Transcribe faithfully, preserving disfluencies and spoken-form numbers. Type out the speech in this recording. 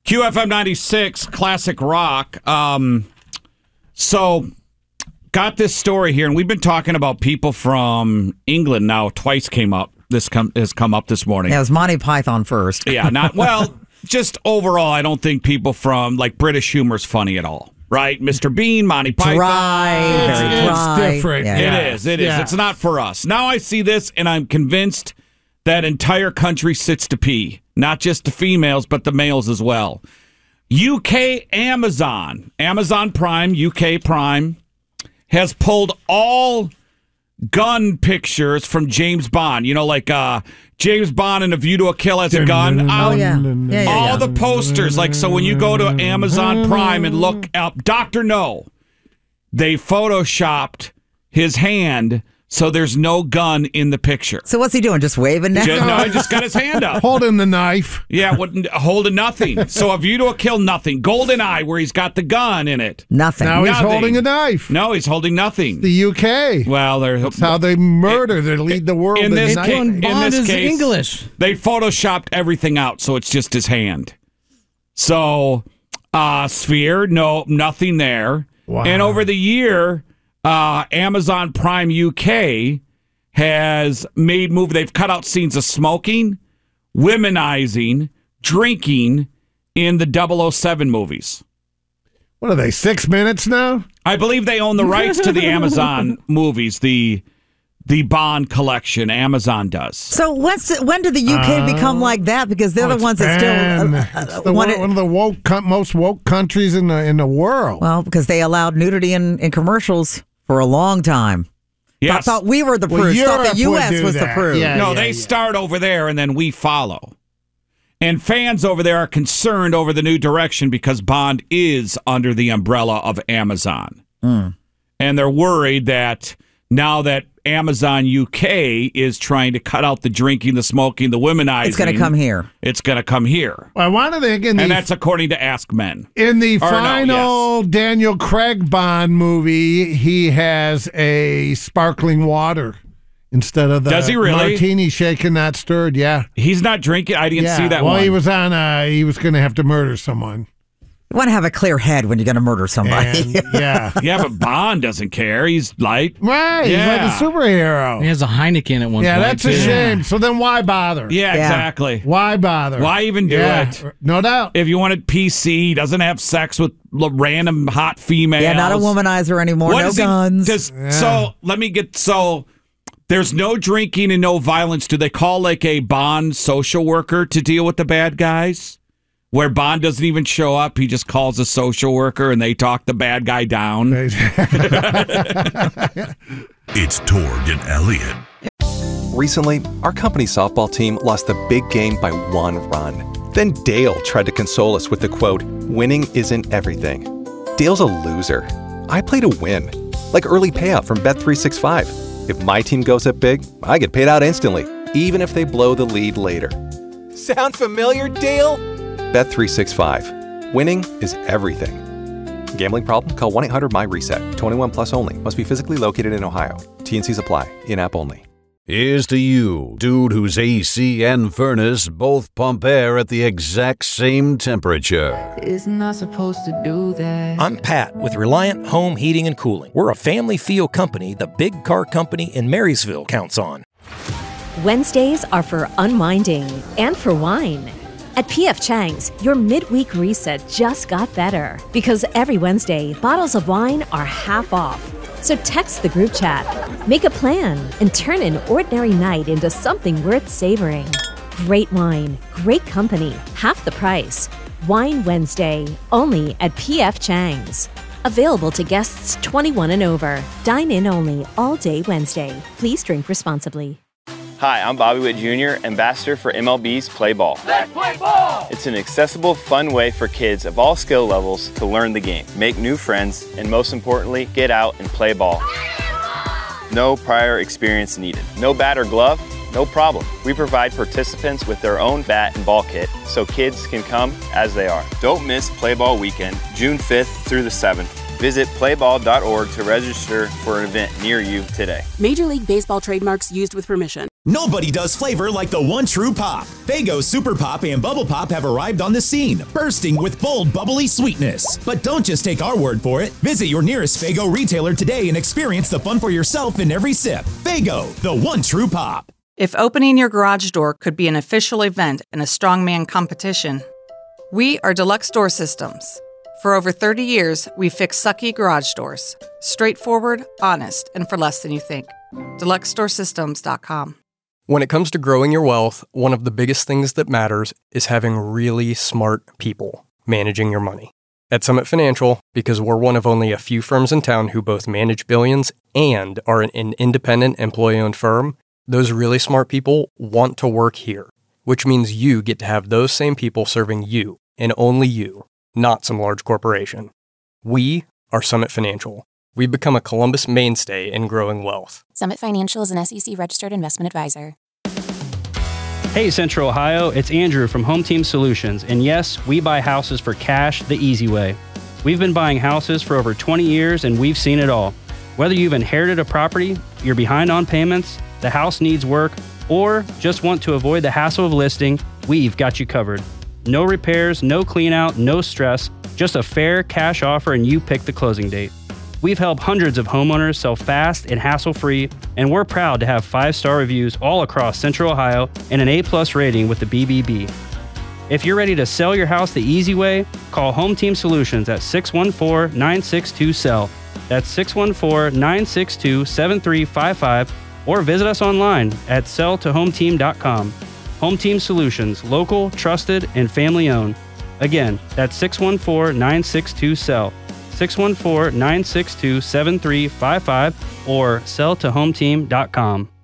Q F M ninety-six, classic rock. Um, so, got this story here, and we've been talking about people from England now. Twice came up. This com- has come up this morning. Yeah, it was Monty Python first. Yeah, not well. Just overall, I don't think people from like British humor's funny at all. Right, Mister Bean, Monty Python. Dry, very it's, dry. It's different. Yeah. It Yeah. is. It is. Yeah. It's not for us. Now I see this, and I'm convinced that entire country sits to pee. Not just the females, but the males as well. U K Amazon, Amazon Prime, U K Prime, has pulled all gun pictures from James Bond. You know, like uh, James Bond in A View to a Kill has a gun. Oh, yeah. Yeah, yeah, all yeah. the posters. Like, so when you go to Amazon Prime and look up Doctor No, they photoshopped his hand so there's no gun in the picture. So what's he doing? Just waving now? Just, no, he just got his hand up. Holding the knife. Yeah, wouldn't, holding nothing. So A View to a Kill, nothing. Golden Eye, where he's got the gun in it. Nothing. Now he's Nothing. holding a knife. No, he's holding nothing. The U K. Well, they're, That's how they murder. They lead the world. in this, night. ca- in Bond this is case, English. they photoshopped everything out, so it's just his hand. So, uh, Sphere, no, nothing there. Wow. And over the year, uh, Amazon Prime U K has made move. They've cut out scenes of smoking, womenizing, drinking in the double oh seven movies. What are they, six minutes now? I believe they own the rights to the Amazon movies, the the Bond collection. Amazon does. So when's the, when did the U K become like that? Because they're Oh, the it's ones that been- still it's uh, uh, the, want one, it. one of the woke, co- most woke countries in the in the world. Well, because they allowed nudity in, in commercials for a long time. I Yes. thought we were the Well, proof. thought Europe the U would S do was the that. proof. Yeah. No, they start over there and then we follow. And fans over there are concerned over the new direction because Bond is under the umbrella of Amazon. Mm. And they're worried that now that Amazon U K is trying to cut out the drinking, the smoking, the womenizing. It's going to come here. It's going to come here. I want to think in And the, that's according to Ask Men. in the Or no, final Daniel Craig Bond movie, he has a sparkling water instead of the Does he really? martini shaken, not stirred. Yeah. He's not drinking. I didn't yeah. see that well, one. he was on. Uh, he was going to have to murder someone. You want to have a clear head when you're going to murder somebody. And, yeah. Yeah, but Bond doesn't care. He's light. Right. Yeah. He's like a superhero. He has a Heineken at one Yeah, point. that's a too. shame. So then why bother? Yeah, Yeah. exactly. Why bother? Why even do Yeah, it? No doubt. If you wanted P C, he doesn't have sex with l- random hot females. Yeah, not a womanizer anymore. What no does he- guns. does- So let me get so. There's no drinking and no violence. Do they call like a Bond social worker to deal with the bad guys? Where Bond doesn't even show up, he just calls a social worker and they talk the bad guy down. It's Torg and Elliot. Recently, our company's softball team lost the big game by one run. Then Dale tried to console us with the quote, "Winning isn't everything." Dale's a loser. I play to win. Like early payout from Bet three sixty-five. If my team goes up big, I get paid out instantly, even if they blow the lead later. Sound familiar, Dale? Bet three sixty-five. Winning is everything. Gambling problem? Call one eight hundred M Y reset. twenty-one plus only. Must be physically located in Ohio. T and Cs apply. In-app only. Here's to you, dude whose A C and furnace both pump air at the exact same temperature. Isn't I supposed to do that? I'm Pat with Reliant Home Heating and Cooling. We're a family feel company the big car company in Marysville counts on. Wednesdays are for unwinding and for wine. At P F Chang's, your midweek reset just got better because every Wednesday, bottles of wine are half off. So text the group chat, make a plan, and turn an ordinary night into something worth savoring. Great wine, great company, half the price. Wine Wednesday, only at P F Chang's. Available to guests twenty-one and over. Dine in only all day Wednesday. Please drink responsibly. Hi, I'm Bobby Witt Junior, ambassador for M L B's Play Ball. Let's play ball! It's an accessible, fun way for kids of all skill levels to learn the game, make new friends, and most importantly, get out and play ball. No prior experience needed. No bat or glove? No problem. We provide participants with their own bat and ball kit so kids can come as they are. Don't miss Play Ball Weekend, June fifth through the seventh. Visit play ball dot org to register for an event near you today. Major League Baseball trademarks used with permission. Nobody does flavor like the one true pop. Faygo Super Pop and Bubble Pop have arrived on the scene, bursting with bold, bubbly sweetness. But don't just take our word for it. Visit your nearest Faygo retailer today and experience the fun for yourself in every sip. Faygo, the one true pop. If opening your garage door could be an official event and a strongman competition, we are Deluxe Door Systems. For over thirty years, we fix sucky garage doors. Straightforward, honest, and for less than you think. Deluxe Door Systems dot com. When it comes to growing your wealth, one of the biggest things that matters is having really smart people managing your money. At Summit Financial, because we're one of only a few firms in town who both manage billions and are an independent employee-owned firm, those really smart people want to work here, which means you get to have those same people serving you, and only you, not some large corporation. We are Summit Financial. We've become a Columbus mainstay in growing wealth. Summit Financial is an S E C-registered investment advisor. Hey, Central Ohio, it's Andrew from Home Team Solutions, and yes, we buy houses for cash the easy way. We've been buying houses for over twenty years, and we've seen it all. Whether you've inherited a property, you're behind on payments, the house needs work, or just want to avoid the hassle of listing, we've got you covered. No repairs, no clean out, no stress, just a fair cash offer and you pick the closing date. We've helped hundreds of homeowners sell fast and hassle-free, and we're proud to have five-star reviews all across Central Ohio and an A plus rating with the B B B. If you're ready to sell your house the easy way, call Home Team Solutions at six one four, nine six two, S E L L. That's six one four, nine six two, seven three five five, or visit us online at sell to home team dot com. Home Team Solutions, local, trusted, and family-owned. Again, that's six one four, nine six two, S E L L. six one four, nine six two, seven three five five or sell to home team dot com.